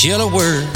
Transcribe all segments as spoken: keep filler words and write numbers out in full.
killer word.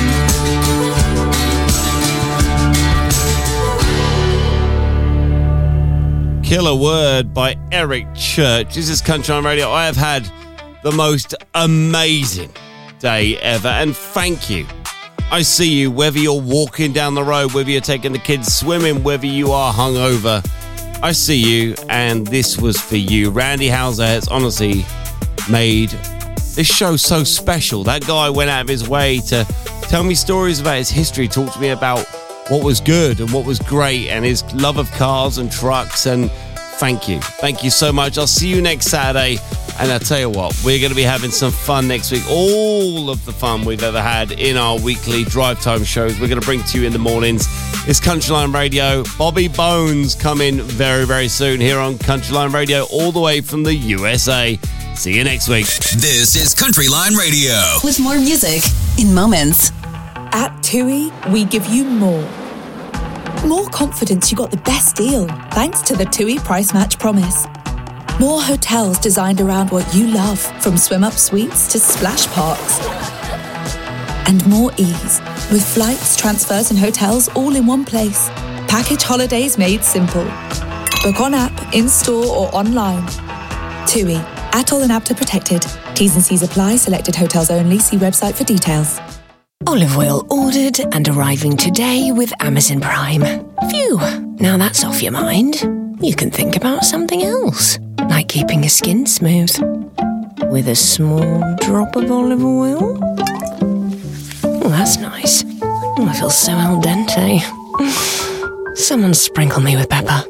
Killer Word by Eric Church. This is Country Line Radio. I have had the most amazing day ever, and thank you. I see you, whether you're walking down the road, whether you're taking the kids swimming, whether you are hungover. I see you, and this was for you. Randy Houser has honestly made this show so special. That guy went out of his way to tell me stories about his history, talk to me about what was good and what was great, and his love of cars and trucks. And thank you. Thank you so much. I'll see you next Saturday. And I'll tell you what, we're going to be having some fun next week. All of the fun we've ever had in our weekly drive time shows, we're going to bring to you in the mornings. It's Country Line Radio. Bobby Bones coming very, very soon here on Country Line Radio, all the way from the U S A. See you next week. This is Country Line Radio. With more music in moments. At TUI, we give you more. More confidence you got the best deal, thanks to the TUI Price Match Promise. More hotels designed around what you love, from swim-up suites to splash parks. And more ease, with flights, transfers and hotels all in one place. Package holidays made simple. Book on app, in-store or online. TUI, Atoll and APTA protected. T's and C's apply, selected hotels only. See website for details. Olive oil ordered and arriving today with Amazon Prime. Phew, now that's off your mind. You can think about something else, like keeping your skin smooth. With a small drop of olive oil. Oh, that's nice. Oh, I feel so al dente. Someone sprinkle me with pepper.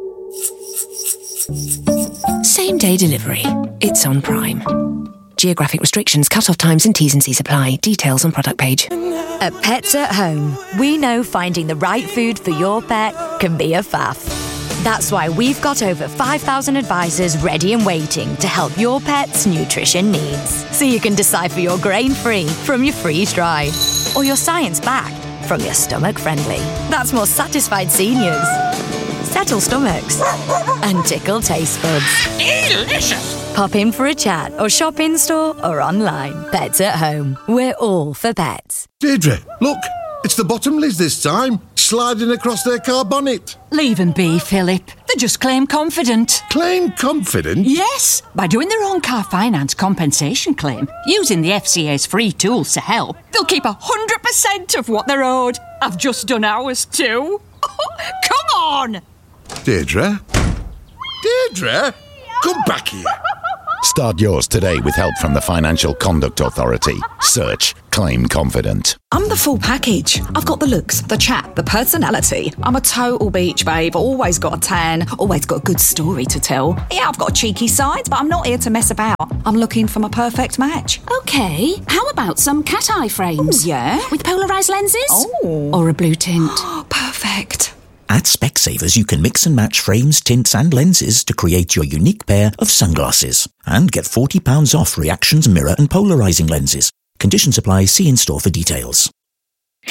Same day delivery. It's on Prime. Geographic restrictions, cut-off times and T's and C's apply. Details on product page. At Pets at Home, we know finding the right food for your pet can be a faff. That's why we've got over five thousand advisors ready and waiting to help your pet's nutrition needs. So you can decipher your grain-free from your freeze-dried, or your science-backed from your stomach-friendly. That's more satisfied seniors, settle stomachs, and tickle taste buds. Delicious! Pop in for a chat or shop in store or online. Pets at Home. We're all for pets. Deirdre, look, it's the Bottomleys this time, sliding across their car bonnet. Leave them be, Philip. They just claim confident. Claim confident? Yes, by doing their own car finance compensation claim, using the F C A's free tools to help, they'll keep one hundred percent of what they're owed. I've just done ours too. Come on! Deirdre? Deirdre? Come back here. Start yours today with help from the Financial Conduct Authority. Search Claim Confident. I'm the full package. I've got the looks, the chat, the personality. I'm a total beach babe, always got a tan, always got a good story to tell. Yeah, I've got a cheeky side, but I'm not here to mess about. I'm looking for my perfect match. Okay, how about some cat eye frames? Ooh, yeah? With polarised lenses? Oh. Or a blue tint? Perfect. At Specsavers, you can mix and match frames, tints and lenses to create your unique pair of sunglasses. And get forty pounds off Reactions mirror and polarising lenses. Conditions apply. See in store for details.